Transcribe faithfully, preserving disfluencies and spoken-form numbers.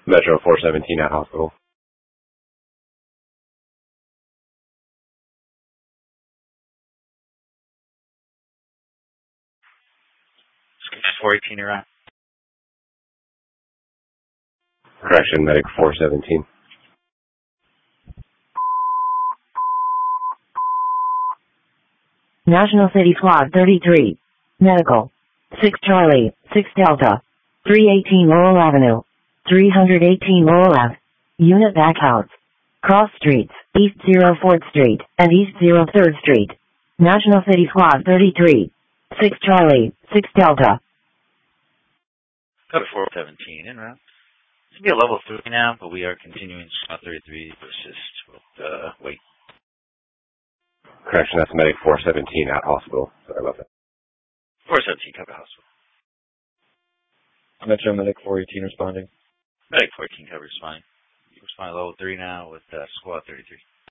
Metro four seventeen at hospital. four eighteen around. Correction, medic four seventeen. National City Squad thirty-three. Medical. six Charlie, six Delta. three eighteen Lowell Avenue. three eighteen Lowell Ave. Unit back out. Cross streets, East zero fourth Street, and East zero third Street. National City Squad thirty-three. six Charlie, six Delta. Got a four seventeen in route. It's going to be a level three now, but we are continuing Squad thirty-three versus, uh, wait. Correction, that's medic four seventeen at hospital. Sorry about that. four seventeen, cover hospital. Metro medic four eighteen responding. Medic fourteen cover responding. You respond to level three now with uh, Squad thirty-three.